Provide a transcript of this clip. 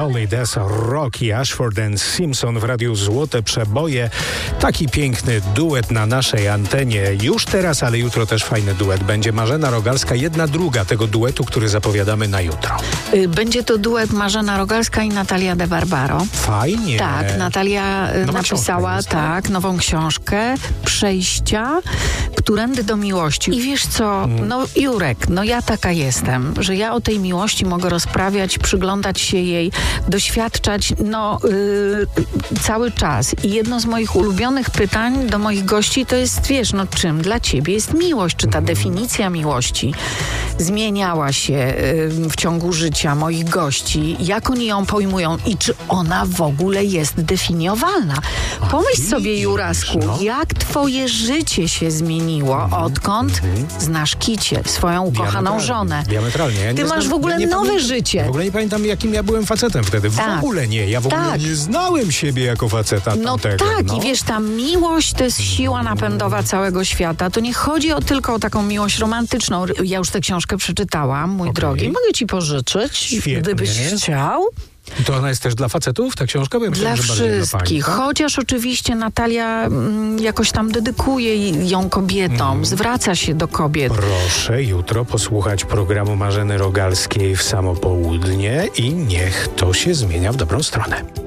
Solid as Rock i Ashford & Simpson w Radiu Złote Przeboje. Taki piękny duet na naszej antenie. Już teraz, ale jutro też fajny duet. Będzie Marzena Rogalska, jedna druga tego duetu, który zapowiadamy na jutro. Będzie to duet Marzena Rogalska i Natalia de Barbaro. Fajnie. Tak, Natalia napisała nową książkę Przejścia, którędy do miłości. I wiesz co, Jurek, ja taka jestem, że ja o tej miłości mogę rozprawiać, przyglądać się jej, doświadczać cały czas. I jedno z moich ulubionych pytań do moich gości to jest, czym dla ciebie jest miłość? Czy ta definicja miłości zmieniała się w ciągu życia moich gości? Jak oni ją pojmują i czy ona w ogóle jest definiowalna? Pomyśl sobie, Jurasku, jak twoje życie się zmieniło, odkąd znasz Kicię, swoją ukochaną żonę. Diametralnie. Ja Ty masz w ogóle nowe życie. W ogóle nie pamiętam, jakim ja byłem facetem wtedy. W ogóle nie. Ja w ogóle nie znałem siebie jako faceta tamtego. I wiesz, ta miłość to jest siła napędowa całego świata. To nie chodzi tylko o taką miłość romantyczną. Ja już tę książkę przeczytałam, mój drogi. Mogę ci pożyczyć, Świetnie. Gdybyś chciał. To ona jest też dla facetów, ta książka? Bo ja myślałem, dla że bardziej wszystkich. dla pań, tak? Chociaż oczywiście Natalia jakoś tam dedykuje ją kobietom, zwraca się do kobiet. Proszę jutro posłuchać programu Marzeny Rogalskiej w samo południe i niech to się zmienia w dobrą stronę.